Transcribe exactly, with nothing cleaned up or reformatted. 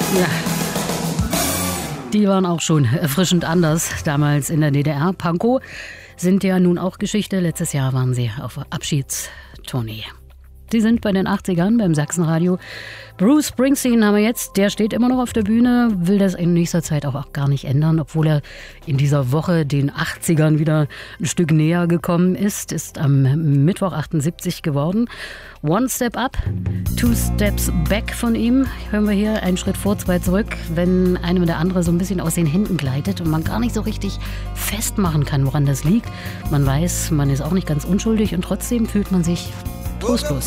Ja. Die waren auch schon erfrischend anders, damals in der D D R. Pankow sind ja nun auch Geschichte. Letztes Jahr waren sie auf Abschiedstournee. Sie sind bei den achtzigern beim Sachsenradio. Bruce Springsteen haben wir jetzt, der steht immer noch auf der Bühne, will das in nächster Zeit auch, auch gar nicht ändern, obwohl er in dieser Woche den achtzigern wieder ein Stück näher gekommen ist, ist am Mittwoch achtundsiebzig geworden. One Step Up, Two Steps Back von ihm, hören wir hier, einen Schritt vor, zwei zurück, wenn einem der andere so ein bisschen aus den Händen gleitet und man gar nicht so richtig festmachen kann, woran das liegt. Man weiß, man ist auch nicht ganz unschuldig und trotzdem fühlt man sich trostlos.